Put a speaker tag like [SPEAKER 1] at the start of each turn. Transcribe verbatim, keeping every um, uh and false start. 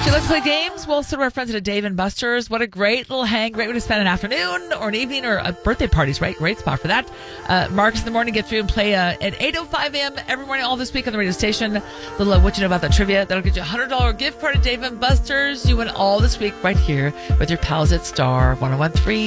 [SPEAKER 1] you like to play games? Well, so do our friends at Dave and Buster's. What a great little hang. Great way to spend an afternoon or an evening or a birthday parties, right? Great spot for that. Uh, Marcus in the morning gets you and play uh, at eight oh five a.m. every morning all this week on the radio station. Little uh, what you know about the trivia. That'll get you a one hundred dollars gift card at Dave and Buster's. You win all this week right here with your pals at Star one oh one three.